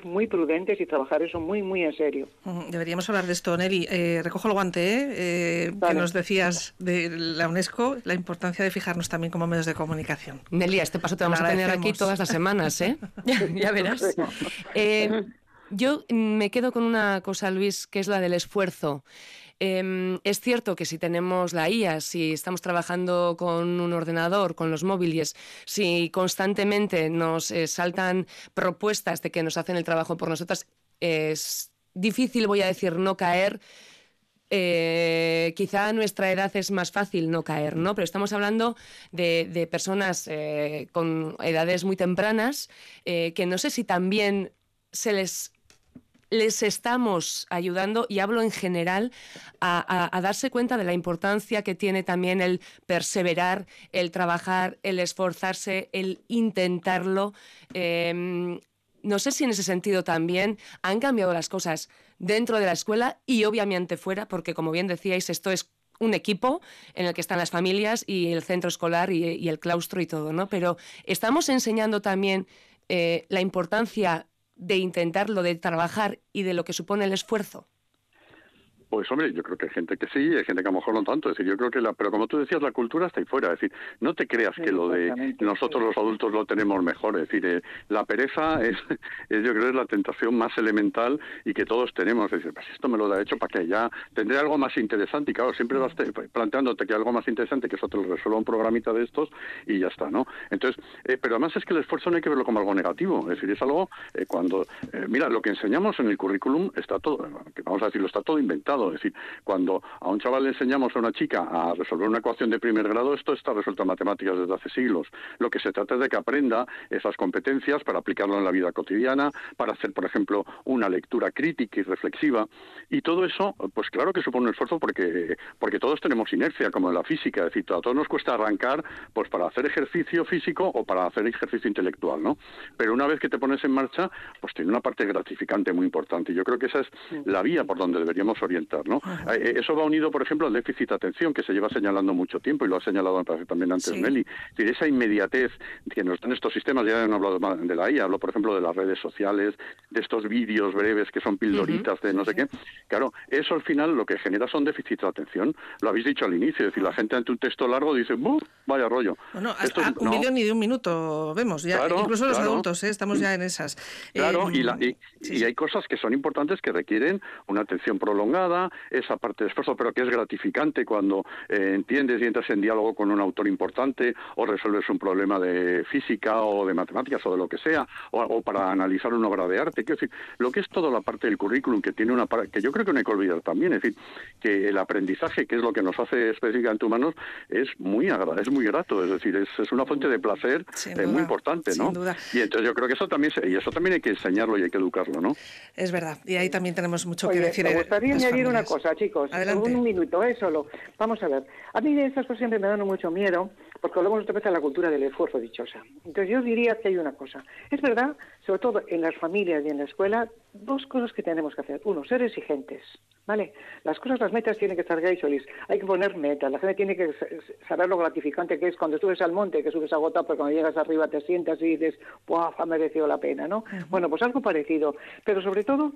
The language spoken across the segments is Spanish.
muy prudentes y trabajar eso muy, muy en serio. Deberíamos hablar de esto, Nelly. Recojo el guante, Vale. que nos decías de la UNESCO, la importancia de fijarnos también como medios de comunicación. Nelly, a este paso te vamos a tener aquí todas las semanas, ¿eh? Ya verás. Yo me quedo con una cosa, Luis, que es la del esfuerzo. Es cierto que si tenemos la IA, si estamos trabajando con un ordenador, con los móviles, si constantemente nos saltan propuestas de que nos hacen el trabajo por nosotras, es difícil, voy a decir, no caer. Quizá a nuestra edad es más fácil no caer, ¿no? Pero estamos hablando de personas con edades muy tempranas que no sé si también les estamos ayudando, y hablo en general, a darse cuenta de la importancia que tiene también el perseverar, el trabajar, el esforzarse, el intentarlo. No sé si en ese sentido también han cambiado las cosas dentro de la escuela y obviamente fuera, porque como bien decíais, esto es un equipo en el que están las familias y el centro escolar y el claustro y todo, ¿no? Pero estamos enseñando también la importancia de intentarlo, de trabajar y de lo que supone el esfuerzo. Pues hombre, yo creo que hay gente que sí, hay gente que a lo mejor no tanto. Es decir, yo creo que pero como tú decías, la cultura está ahí fuera. Es decir, no te creas que lo de nosotros los adultos lo tenemos mejor. Es decir, la pereza es yo creo, es la tentación más elemental y que todos tenemos. Es decir, pues esto me lo ha hecho para que ya tendré algo más interesante. Y claro, siempre vas planteándote que algo más interesante, que eso te lo resuelva un programita de estos y ya está, ¿no? Entonces, pero además es que el esfuerzo no hay que verlo como algo negativo. Es decir, es algo mira, lo que enseñamos en el currículum está todo, vamos a decirlo, está todo inventado. Es decir, cuando a un chaval le enseñamos a una chica a resolver una ecuación de primer grado, esto está resuelto en matemáticas desde hace siglos. Lo que se trata es de que aprenda esas competencias para aplicarlo en la vida cotidiana, para hacer, por ejemplo, una lectura crítica y reflexiva. Y todo eso, pues claro que supone un esfuerzo porque todos tenemos inercia, como en la física. Es decir, a todos nos cuesta arrancar pues para hacer ejercicio físico o para hacer ejercicio intelectual, ¿no? Pero una vez que te pones en marcha, pues tiene una parte gratificante muy importante. Y yo creo que esa es la vía por donde deberíamos orientar, ¿no? Eso va unido, por ejemplo, al déficit de atención, que se lleva señalando mucho tiempo, y lo ha señalado, me parece, también antes Nelly. Es decir, esa inmediatez que nos dan estos sistemas, ya no he hablado de la IA, hablo, por ejemplo, de las redes sociales, de estos vídeos breves que son pildoritas de no sé qué. Claro, eso al final lo que genera son déficits de atención. Lo habéis dicho al inicio, es decir, la gente ante un texto largo dice, ¡buf! Vaya rollo. Bueno, hasta un vídeo ni de un minuto vemos, ya, claro, incluso los adultos, estamos ya en esas. Claro, y hay cosas que son importantes que requieren una atención prolongada, esa parte de esfuerzo, pero que es gratificante cuando entiendes y entras en diálogo con un autor importante, o resuelves un problema de física o de matemáticas o de lo que sea, o para analizar una obra de arte. Quiero decir, lo que es toda la parte del currículum, que tiene una parte que yo creo que no hay que olvidar también, es decir, que el aprendizaje, que es lo que nos hace específicamente humanos, es muy grato, es decir, es una fuente de placer muy importante, ¿no? Sin duda. Y entonces yo creo que eso también hay que enseñarlo y hay que educarlo, ¿no? Es verdad, y ahí también tenemos mucho que decir. Me gustaría añadir una cosa, chicos. Adelante. Un minuto, solo. Vamos a ver. A mí estas cosas siempre me dan mucho miedo, porque hablamos otra vez de la cultura del esfuerzo dichosa. Entonces yo diría que hay una cosa. Es verdad, sobre todo en las familias y en la escuela, dos cosas que tenemos que hacer. Uno, ser exigentes, ¿vale? Las metas tienen que estar solis. Hay que poner metas. La gente tiene que saber lo gratificante que es cuando subes al monte, que subes agotado, pero cuando llegas arriba te sientas y dices, ¡buah, ha merecido la pena!, ¿no? Bueno, pues algo parecido. Pero sobre todo,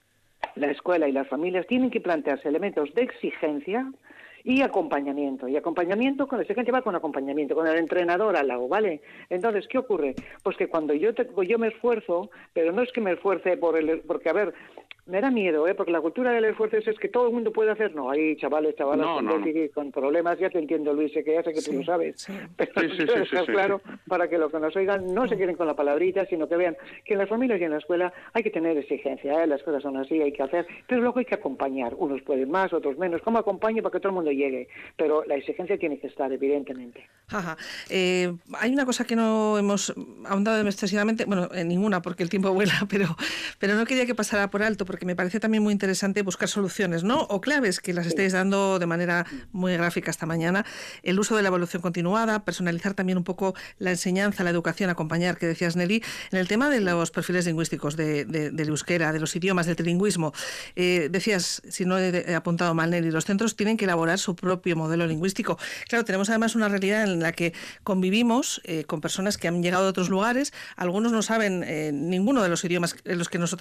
la escuela y las familias tienen que plantearse elementos de exigencia y acompañamiento. Y acompañamiento, con la exigencia va con acompañamiento, con el entrenador al lado, ¿vale? Entonces, ¿qué ocurre? Pues que cuando yo me esfuerzo, pero no es que me esfuerce porque, a ver, me da miedo, porque la cultura del esfuerzo es que todo el mundo puede hacer. No, hay chavalas con problemas, ya te entiendo, Luis, que ya sé que tú lo sabes. Pero claro, para que los que nos oigan no se queden con la palabrita, sino que vean que en las familias y en la escuela hay que tener exigencia, las cosas son así, hay que hacer, pero luego hay que acompañar. Unos pueden más, otros menos. ¿Cómo acompaño para que todo el mundo llegue? Pero la exigencia tiene que estar, evidentemente. Ajá. Hay una cosa que no hemos ahondado excesivamente, bueno, en ninguna, porque el tiempo vuela, pero no quería que pasara por alto, porque me parece también muy interesante buscar soluciones, ¿no? O claves que las estáis dando de manera muy gráfica esta mañana. El uso de la evaluación continuada, personalizar también un poco la enseñanza, la educación, acompañar, que decías, Nelly, en el tema de los perfiles lingüísticos, del euskera, de los idiomas, del trilingüismo. Decías, si no he apuntado mal, Nelly, los centros tienen que elaborar su propio modelo lingüístico. Claro, tenemos además una realidad en la que convivimos con personas que han llegado de otros lugares, algunos no saben ninguno de los idiomas en los que nosotros